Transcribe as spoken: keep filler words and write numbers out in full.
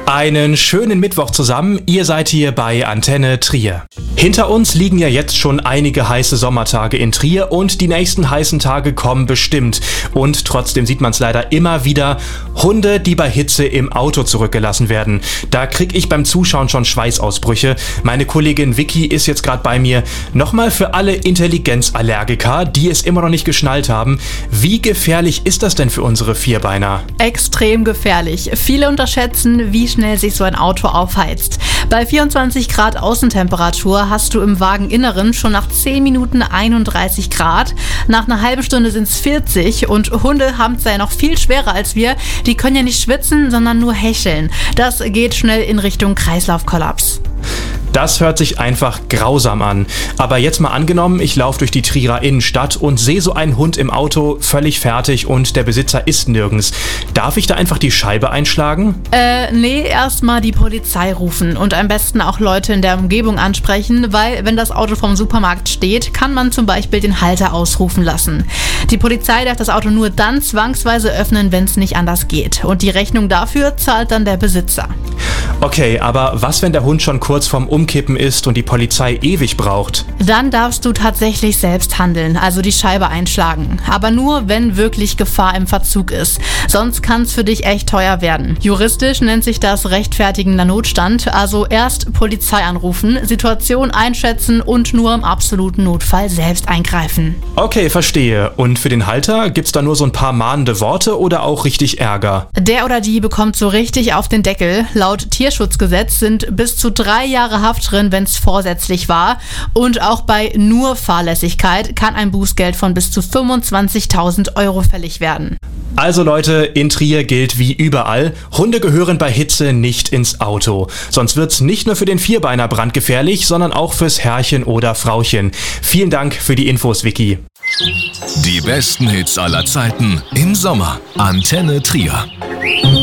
Einen schönen Mittwoch zusammen, ihr seid hier bei Antenne Trier. Hinter uns liegen ja jetzt schon einige heiße Sommertage in Trier und die nächsten heißen Tage kommen bestimmt. Und trotzdem sieht man es leider immer wieder, Hunde, die bei Hitze im Auto zurückgelassen werden. Da krieg ich beim Zuschauen schon Schweißausbrüche. Meine Kollegin Vicky ist jetzt gerade bei mir. Nochmal für alle Intelligenzallergiker, die es immer noch nicht geschnallt haben, wie gefährlich ist das denn für unsere Vierbeiner? Extrem gefährlich. Viele unterschätzen, wie schnell sich so ein Auto aufheizt. Bei vierundzwanzig Grad Außentemperatur hast du im Wageninneren schon nach zehn Minuten einunddreißig Grad. Nach einer halben Stunde sind es vierzig und Hunde haben es ja noch viel schwerer als wir. Die können ja nicht schwitzen, sondern nur hecheln. Das geht schnell in Richtung Kreislaufkollaps. Das hört sich einfach grausam an. Aber jetzt mal angenommen, ich laufe durch die Trierer Innenstadt und sehe so einen Hund im Auto, völlig fertig und der Besitzer ist nirgends. Darf ich da einfach die Scheibe einschlagen? Äh, nee, erstmal die Polizei rufen und am besten auch Leute in der Umgebung ansprechen, weil wenn das Auto vom Supermarkt steht, kann man zum Beispiel den Halter ausrufen lassen. Die Polizei darf das Auto nur dann zwangsweise öffnen, wenn es nicht anders geht. Und die Rechnung dafür zahlt dann der Besitzer. Okay, aber was, wenn der Hund schon kurz vorm Umkippen ist und die Polizei ewig braucht? Dann darfst du tatsächlich selbst handeln, also die Scheibe einschlagen. Aber nur, wenn wirklich Gefahr im Verzug ist. Sonst kann es für dich echt teuer werden. Juristisch nennt sich das rechtfertigender Notstand, also erst Polizei anrufen, Situation einschätzen und nur im absoluten Notfall selbst eingreifen. Okay, verstehe. Und für den Halter gibt's da nur so ein paar mahnende Worte oder auch richtig Ärger? Der oder die bekommt so richtig auf den Deckel. Laut Tierschutzgesetz sind bis zu drei Jahre Haft drin, wenn es vorsätzlich war. Und auch bei nur Fahrlässigkeit kann ein Bußgeld von bis zu fünfundzwanzigtausend Euro fällig werden. Also Leute, in Trier gilt wie überall, Hunde gehören bei Hitze nicht ins Auto. Sonst wird's nicht nur für den Vierbeiner brandgefährlich, sondern auch fürs Herrchen oder Frauchen. Vielen Dank für die Infos, Vicky. Die besten Hits aller Zeiten im Sommer. Antenne Trier.